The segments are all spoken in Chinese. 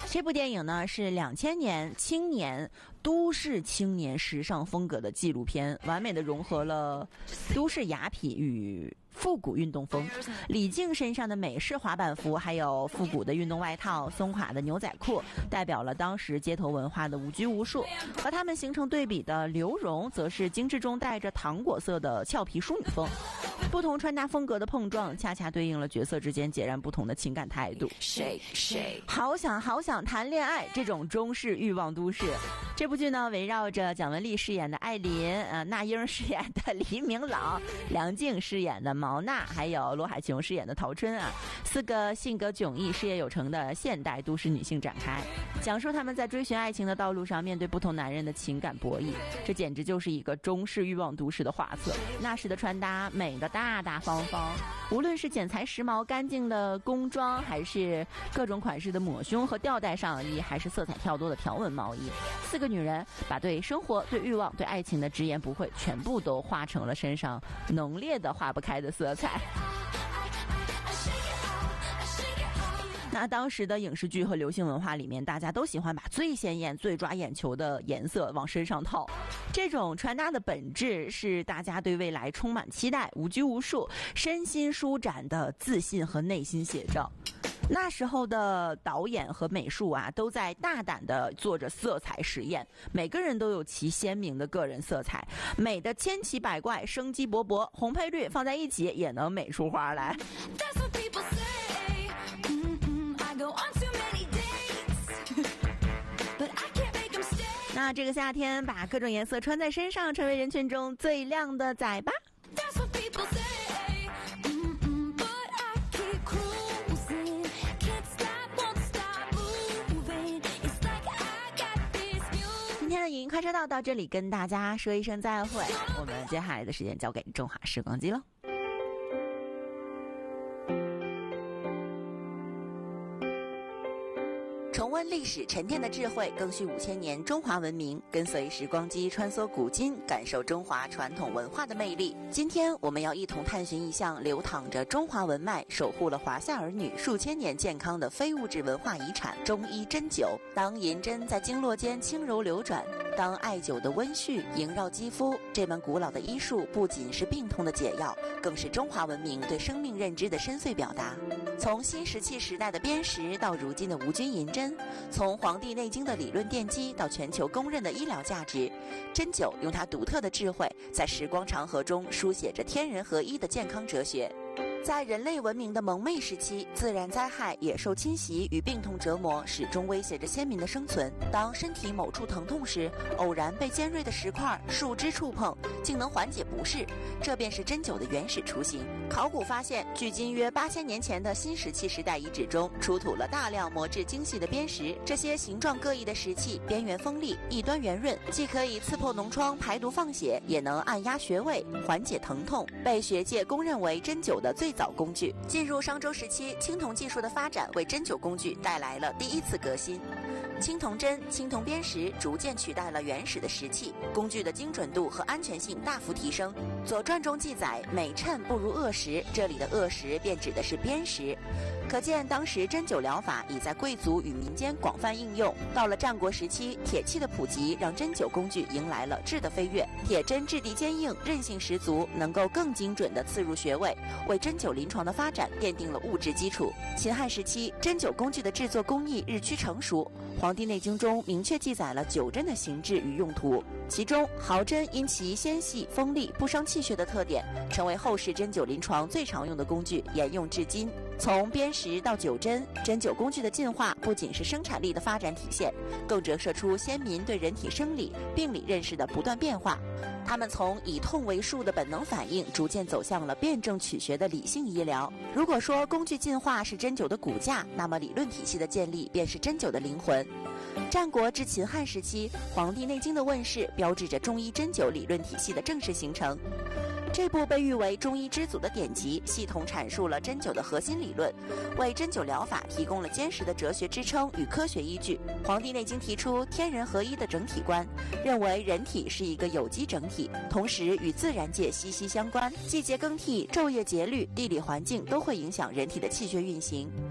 这部电影呢是2000年青年都市青年时尚风格的纪录片，完美的融合了都市雅痞与复古运动风。李静身上的美式滑板服，还有复古的运动外套、松垮的牛仔裤，代表了当时街头文化的无拘无束。和他们形成对比的刘荣，则是精致中带着糖果色的俏皮淑女风。不同穿搭风格的碰撞，恰恰对应了角色之间截然不同的情感态度。好想谈恋爱，这种中式欲望都市。这部剧呢，围绕着蒋雯丽饰演的艾琳，那英饰演的黎明朗，梁静饰演的毛娜，还有罗海琼饰演的陶春4个性格迥异、事业有成的现代都市女性展开，讲述她们在追寻爱情的道路上面对不同男人的情感博弈。这简直就是一个中式欲望都市的画册。那时的穿搭美得大大方方，无论是剪裁时髦干净的工装，还是各种款式的抹胸和吊带上衣，还是色彩跳多的条纹毛衣，4个女人把对生活、对欲望、对爱情的直言不讳全部都画成了身上浓烈的化不开的色彩。那当时的影视剧和流行文化里面，大家都喜欢把最鲜艳、最抓眼球的颜色往身上套。这种穿搭的本质是大家对未来充满期待、无拘无束、身心舒展的自信和内心写照。那时候的导演和美术都在大胆地做着色彩实验，每个人都有其鲜明的个人色彩，美的千奇百怪、生机勃勃，红配绿放在一起也能美出花来。那这个夏天，把各种颜色穿在身上，成为人群中最靓的仔吧。今天的影音快车道到这里跟大家说一声再会，我们接下来的时间交给中华时光机了。重温历史沉淀的智慧，更续5000年中华文明，跟随时光机穿梭古今，感受中华传统文化的魅力。今天我们要一同探寻一项流淌着中华文脉，守护了华夏儿女数千年健康的非物质文化遗产——中医针灸。当银针在经络间轻柔流转，当艾灸的温煦萦绕肌肤，这门古老的医术不仅是病痛的解药，更是中华文明对生命认知的深邃表达。从新石器时代的砭石到如今的无菌银针，从《黄帝内经》的理论奠基到全球公认的医疗价值，针灸用它独特的智慧，在时光长河中书写着天人合一的健康哲学。在人类文明的蒙昧时期，自然灾害、野兽侵袭与病痛折磨始终威胁着先民的生存。当身体某处疼痛时，偶然被尖锐的石块、树枝触碰，竟能缓解不适，这便是针灸的原始雏形。考古发现，距今约8000年前的新石器时代遗址中出土了大量磨制精细的砭石，这些形状各异的石器边缘锋利，一端圆润，既可以刺破脓疮、排毒放血，也能按压穴位、缓解疼痛，被学界公认为针灸的最早工具。进入商周时期，青铜技术的发展为针灸工具带来了第一次革新。青铜针、青铜砭石逐渐取代了原始的石器，工具的精准度和安全性大幅提升。《左传》中记载，美称不如恶石，这里的恶石便指的是砭石。可见当时针灸疗法已在贵族与民间广泛应用。到了战国时期，铁器的普及让针灸工具迎来了质的飞跃。铁针质地坚硬，韧性十足，能够更精准地刺入穴位，为针灸临床的发展奠定了物质基础。秦汉时期，针灸工具的制作工艺日趋成熟，《黄帝内经》中明确记载了灸针的形制与用途。其中毫针因其纤细锋利不伤气血的特点，成为后世针灸临床最常用的工具，沿用至今。从砭石到灸针，针灸工具的进化不仅是生产力的发展体现，更折射出先民对人体生理、病理认识的不断变化。他们从以痛为术的本能反应，逐渐走向了辩证取学的理性医疗。如果说工具进化是针灸的骨架，那么理论体系的建立便是针灸的灵魂。战国至秦汉时期，《黄帝内经》的问世，标志着中医针灸理论体系的正式形成。这部被誉为中医之祖的典籍，系统阐述了针灸的核心理论，为针灸疗法提供了坚实的哲学支撑与科学依据。《黄帝内经》提出天人合一的整体观，认为人体是一个有机整体，同时与自然界息息相关。季节更替、昼夜节律、地理环境都会影响人体的气血运行。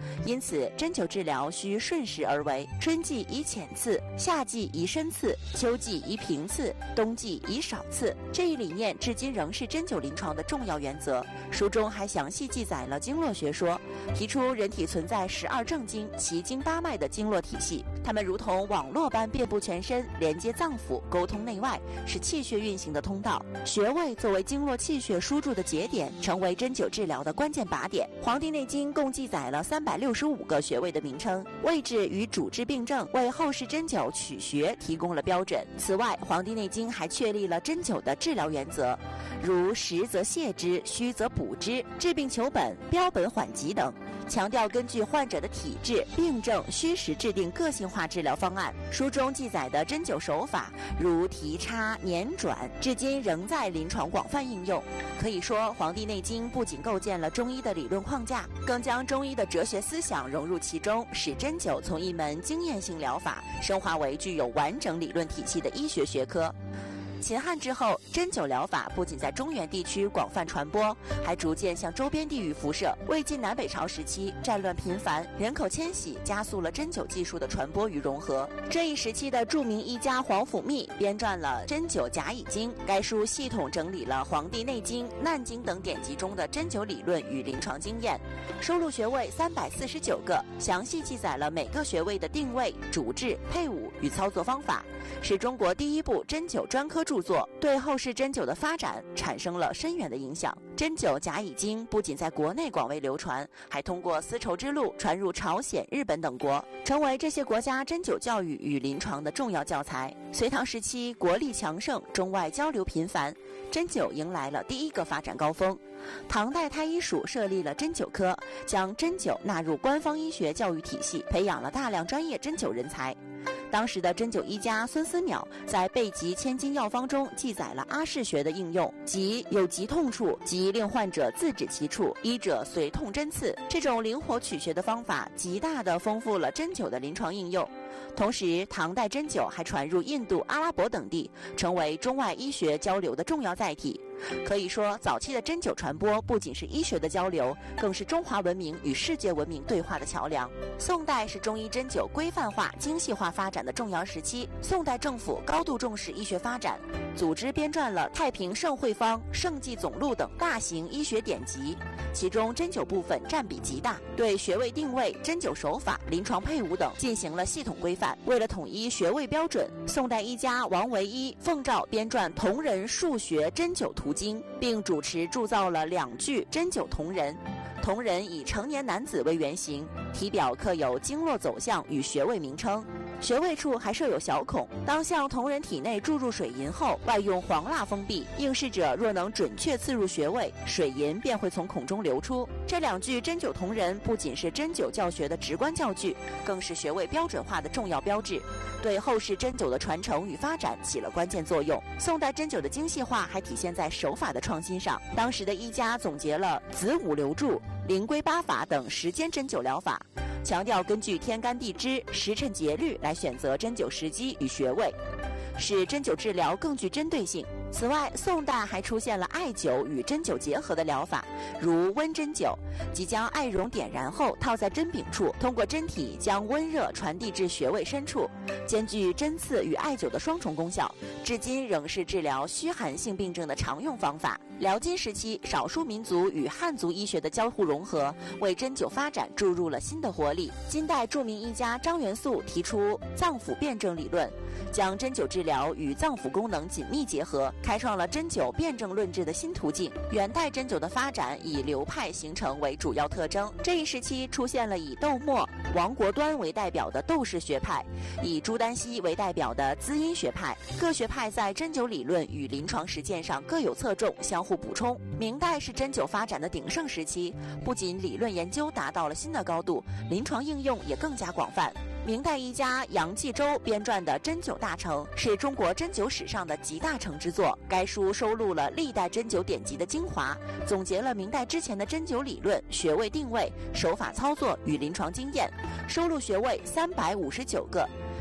因此针灸治疗需顺势而为，春季宜浅刺，夏季宜深刺，秋季宜平刺，冬季宜少刺。这一理念至今仍是针灸临床的重要原则。书中还详细记载了经络学说，提出人体存在12正经、奇经八脉的经络体系，它们如同网络般遍布全身，连接脏腑，沟通内外，是气血运行的通道。穴位作为经络气血输注的节点，成为针灸治疗的关键靶点。《黄帝内经》共记载了365个穴位的名称，位置与主治病症，为后世针灸取穴提供了标准。此外，《黄帝内经》还确立了针灸的治疗原则，如实则泻之，虚则补之，治病求本，标本缓急等，强调根据患者的体质、病症，虚实制定个性化治疗方案。书中记载的针灸手法，如提插、捻转，至今仍在临床广泛应用。可以说，《黄帝内经》不仅构建了中医的理论框架，更将中医的哲学思想融入其中，使针灸从一门经验性疗法升华为具有完整理论体系的医学学科。秦汉之后，针灸疗法不仅在中原地区广泛传播，还逐渐向周边地域辐射。魏晋南北朝时期，战乱频繁，人口迁徙加速了针灸技术的传播与融合。这一时期的著名医家皇甫谧编撰了《针灸甲乙经》，该书系统整理了《黄帝内经》《难经》等典籍中的针灸理论与临床经验，收录穴位349个，详细记载了每个穴位的定位、主治、配伍与操作方法，是中国第一部针灸专科著作，对后世针灸的发展产生了深远的影响。针灸甲乙经不仅在国内广为流传，还通过丝绸之路传入朝鲜、日本等国，成为这些国家针灸教育与临床的重要教材。隋唐时期，国力强盛，中外交流频繁，针灸迎来了第一个发展高峰。唐代太医署设立了针灸科，将针灸纳入官方医学教育体系，培养了大量专业针灸人才。当时的针灸医家孙思邈在《备急千金药方》中记载了阿是穴的应用，即有急痛处，即令患者自指其处，医者随痛针刺。这种灵活取穴的方法，极大地丰富了针灸的临床应用。同时，唐代针灸还传入印度、阿拉伯等地，成为中外医学交流的重要载体。可以说，早期的针灸传播不仅是医学的交流，更是中华文明与世界文明对话的桥梁。宋代是中医针灸规范化、精细化发展的重要时期。宋代政府高度重视医学发展，组织编撰了《太平圣会方》《圣济总录》等大型医学典籍，其中针灸部分占比极大，对穴位定位、针灸手法、临床配伍等进行了系统规范。为了统一穴位标准，宋代医家王维一奉诏编撰《同人数学针灸图经》，并主持铸造了2具针灸铜人。铜人以成年男子为原型，体表刻有经络走向与穴位名称，穴位处还设有小孔。当向铜人体内注入水银后，外用黄蜡封闭，应试者若能准确刺入穴位，水银便会从孔中流出。这2具针灸铜人不仅是针灸教学的直观教具，更是穴位标准化的重要标志，对后世针灸的传承与发展起了关键作用。宋代针灸的精细化还体现在手法的创新上，当时的医家总结了子午流注、灵龟八法等10间针灸疗法，强调根据天干地支、时辰节律来选择针灸时机与穴位，使针灸治疗更具针对性。此外，宋代还出现了艾灸与针灸结合的疗法，如温针灸，即将艾绒点燃后套在针柄处，通过针体将温热传递至穴位深处，兼具针刺与艾灸的双重功效，至今仍是治疗虚寒性病症的常用方法。辽金时期，少数民族与汉族医学的交互融合，为针灸发展注入了新的活力。金代著名医家张元素提出脏腑辩证理论，将针灸治疗与脏腑功能紧密结合，开创了针灸辩证论治的新途径。元代针灸的发展以流派形成为主要特征，这一时期出现了以窦默、王国端为代表的窦氏学派，以朱丹溪为代表的滋阴学派。各学派在针灸理论与临床实践上各有侧重，相互补充。明代是针灸发展的鼎盛时期，不仅理论研究达到了新的高度，临床应用也更加广泛。明代医家杨继周编撰的《针灸大成》是中国针灸史上的集大成之作。该书收录了历代针灸典籍的精华，总结了明代之前的针灸理论、穴位定位、手法操作与临床经验，收录穴位359个，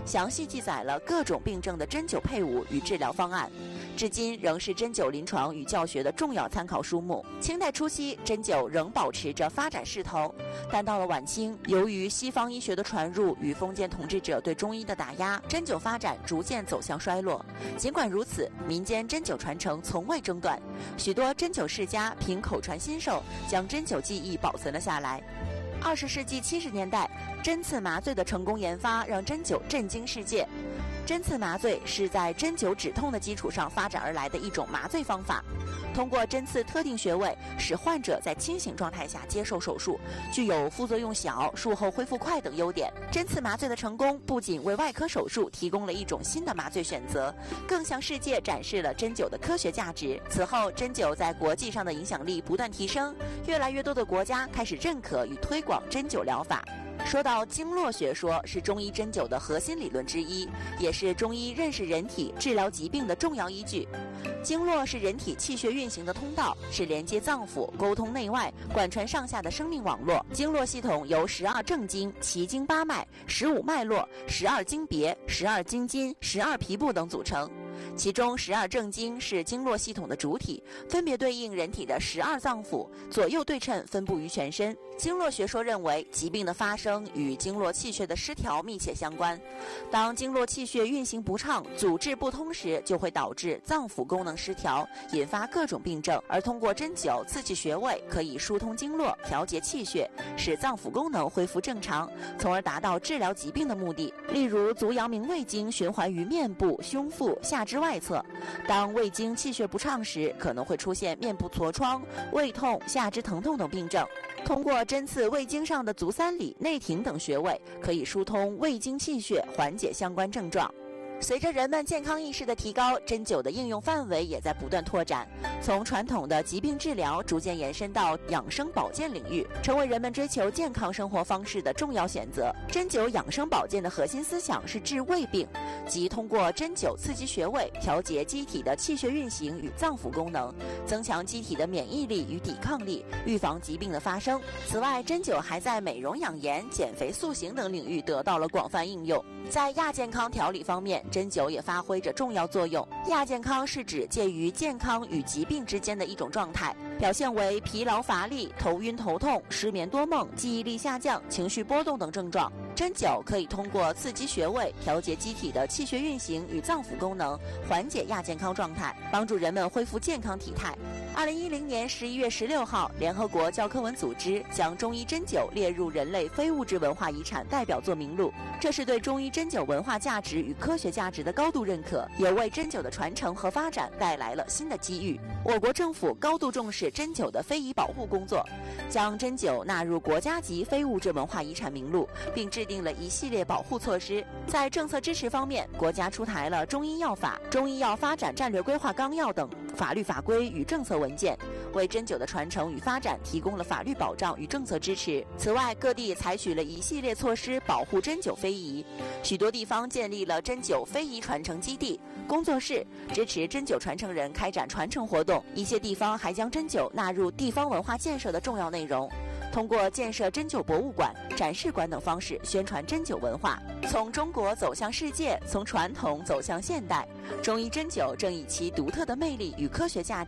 详细记载了各种病症的针灸配伍与治疗方案，至今仍是针灸临床与教学的重要参考书目。清代初期，针灸仍保持着发展势头，但到了晚清，由于西方医学的传入与封建统治者对中医的打压，针灸发展逐渐走向衰落。尽管如此，民间针灸传承从未中断，许多针灸世家凭口传心授，将针灸技艺保存了下来。20世纪70年代，针刺麻醉的成功研发让针灸震惊世界。针刺麻醉是在针灸止痛的基础上发展而来的一种麻醉方法，通过针刺特定穴位，使患者在清醒状态下接受手术，具有副作用小、术后恢复快等优点。针刺麻醉的成功不仅为外科手术提供了一种新的麻醉选择，更向世界展示了针灸的科学价值。此后，针灸在国际上的影响力不断提升，越来越多的国家开始认可与推广针灸疗法。说到经络学说，是中医针灸的核心理论之一，也是中医认识人体、治疗疾病的重要依据。经络是人体气血运行的通道，是连接脏腑、沟通内外、贯穿上下的生命网络。经络系统由12正经、奇经八脉、15脉络、12经别、12经筋、12皮部等组成。其中12正经是经络系统的主体，分别对应人体的12脏腑，左右对称分布于全身。经络学说认为，疾病的发生与经络气血的失调密切相关。当经络气血运行不畅、阻滞不通时，就会导致脏腑功能失调，引发各种病症。而通过针灸刺激穴位，可以疏通经络，调节气血，使脏腑功能恢复正常，从而达到治疗疾病的目的。例如，足阳明胃经循环于面部、胸腹、下肢外侧，当胃经气血不畅时，可能会出现面部痤疮、胃痛、下肢疼痛等病症。通过针刺胃经上的足三里、内庭等穴位，可以疏通胃经气血，缓解相关症状。随着人们健康意识的提高，针灸的应用范围也在不断拓展，从传统的疾病治疗逐渐延伸到养生保健领域，成为人们追求健康生活方式的重要选择。针灸养生保健的核心思想是治胃病，即通过针灸刺激穴位，调节机体的气血运行与脏腑功能，增强机体的免疫力与抵抗力，预防疾病的发生。此外，针灸还在美容养颜、减肥塑形等领域得到了广泛应用。在亚健康调理方面，针灸也发挥着重要作用。亚健康是指介于健康与疾病之间的一种状态，表现为疲劳乏力、头晕头痛、失眠多梦、记忆力下降、情绪波动等症状。针灸可以通过刺激穴位，调节机体的气血运行与脏腑功能，缓解亚健康状态，帮助人们恢复健康体态。2010年11月16号，联合国教科文组织将中医针灸列入人类非物质文化遗产代表作名录，这是对中医针灸文化价值与科学价值的高度认可，也为针灸的传承和发展带来了新的机遇。我国政府高度重视针灸的非遗保护工作，将针灸纳入国家级非物质文化遗产名录，并制定了一系列保护措施。在政策支持方面，国家出台了中医药法、中医药发展战略规划纲要等法律法规与政策文件，为针灸的传承与发展提供了法律保障与政策支持。此外，各地采取了一系列措施保护针灸非遗，许多地方建立了针灸非遗传承基地、工作室，支持针灸传承人开展传承活动。一些地方还将针灸纳入地方文化建设的重要内容，通过建设针灸博物馆、展示馆等方式宣传针灸文化。从中国走向世界，从传统走向现代，中医针灸正以其独特的魅力与科学价值